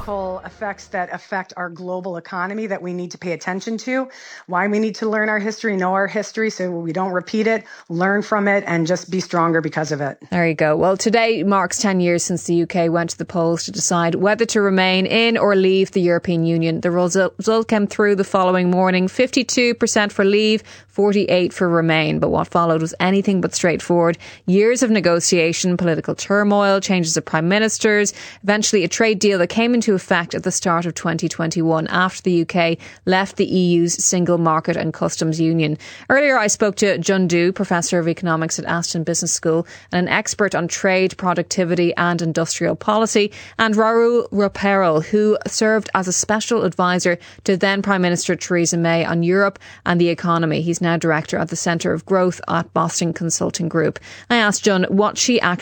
reciprocal effects that affect our global economy that we need to pay attention to, why we need to learn our history, know our history so we don't repeat it, learn from it, and just be stronger because of it. There you go. Well, today marks 10 years since the UK went to the polls to decide whether to remain in or leave the European Union. The result came through the following morning: 52% for leave, 48% for remain. But what followed was anything but straightforward. Years of negotiation, political turmoil, changes of prime ministers, eventually a trade deal that came into effect at the start of 2021 after the UK left the EU's single market and customs union. Earlier I spoke to Jun Du, Professor of Economics at Aston Business School and an expert on trade, productivity and industrial policy, and Raul Ropero, who served as a special advisor to then Prime Minister Theresa May on Europe and the economy. He's now director at the Centre of Growth at Boston Consulting Group. I asked Jun what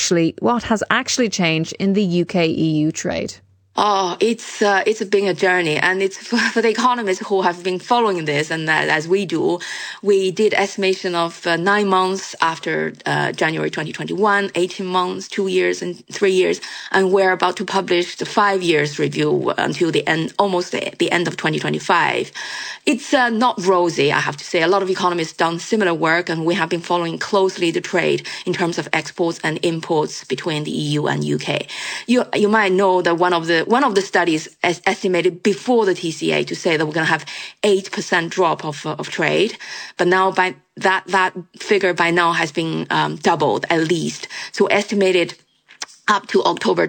has actually changed in the UK-EU trade. Oh, it's been a journey, and it's for the economists who have been following this, and as we do, we did estimation of 9 months after January 2021, 18 months, 2 years, and 3 years, and we're about to publish the 5 years review until the end, almost the end of 2025. It's not rosy, I have to say. A lot of economists done similar work, and we have been following closely the trade in terms of exports and imports between the EU and UK. You might know that one of the studies estimated before the TCA to say that we're going to have 8% drop of trade, but now by that figure by now has been doubled at least. So estimated up to October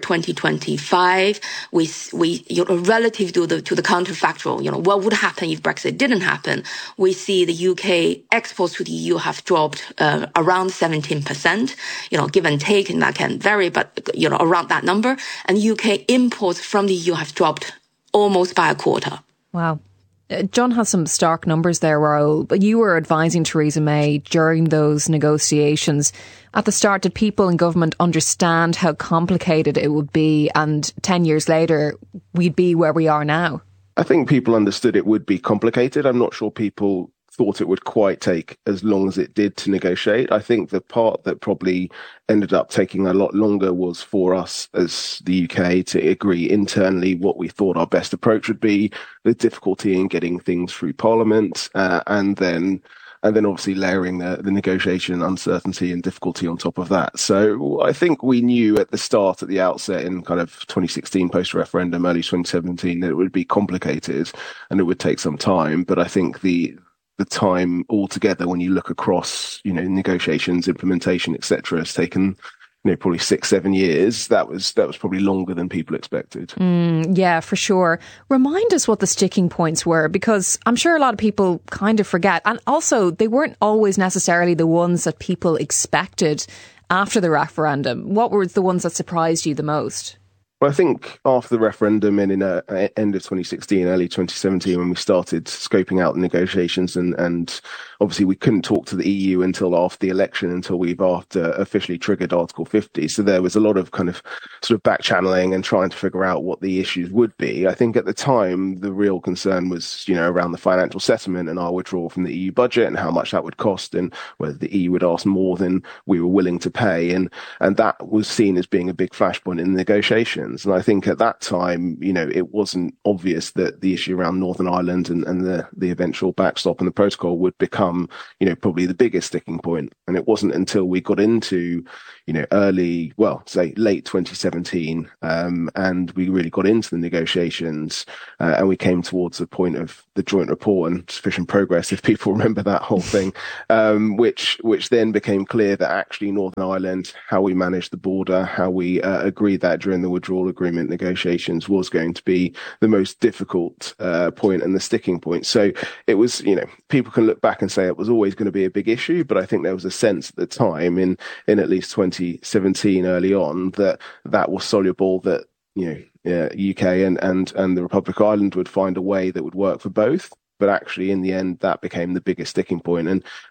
2025, we relative to the counterfactual, what would happen if Brexit didn't happen? We see the UK exports to the EU have dropped around 17%, give and take, and that can vary, but around that number. And UK imports from the EU have dropped almost by a quarter. Wow. John has some stark numbers there, Raul, but you were advising Theresa May during those negotiations. At the start, did people in government understand how complicated it would be, and 10 years later, we'd be where we are now? I think people understood it would be complicated. I'm not sure people thought it would quite take as long as it did to negotiate. I think the part that probably ended up taking a lot longer was for us as the UK to agree internally what we thought our best approach would be, the difficulty in getting things through Parliament, and then obviously layering the negotiation uncertainty and difficulty on top of that. So I think we knew at the outset in kind of 2016 post-referendum, early 2017, that it would be complicated and it would take some time. But I think the time altogether, when you look across, negotiations, implementation, etc., has taken, probably 6-7 years. That was probably longer than people expected. Yeah, for sure. Remind us what the sticking points were, because I'm sure a lot of people kind of forget. And also, they weren't always necessarily the ones that people expected after the referendum. What were the ones that surprised you the most? Well, I think after the referendum and in end of 2016, early 2017, when we started scoping out the negotiations, and obviously we couldn't talk to the EU until after the election, until we've officially triggered Article 50. So there was a lot of kind of sort of back channeling and trying to figure out what the issues would be. I think at the time, the real concern was, around the financial settlement and our withdrawal from the EU budget and how much that would cost and whether the EU would ask more than we were willing to pay. And that was seen as being a big flashpoint in the negotiations. And I think at that time, it wasn't obvious that the issue around Northern Ireland and the eventual backstop and the protocol would become, probably the biggest sticking point. And it wasn't until we got into, late 2017, and we really got into the negotiations, and we came towards the point of the joint report and sufficient progress, if people remember that whole thing, which then became clear that actually Northern Ireland, how we managed the border, how we agreed that during the withdrawal agreement negotiations was going to be the most difficult point and the sticking point. So it was, people can look back and say it was always going to be a big issue, but I think there was a sense at the time in at least 2017 early on that was soluble, that UK and the Republic of Ireland would find a way that would work for both. But actually, in the end, that became the biggest sticking point. And